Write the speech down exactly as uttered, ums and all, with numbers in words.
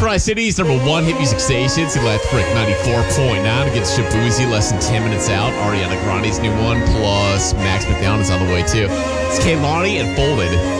Tri-Cities, number one hit music station. It's Electric ninety-four point nine against Shabuzi, less than ten minutes out. Ariana Grande's new one, plus Max McDonald is on the way too. It's Kehlani and Folded.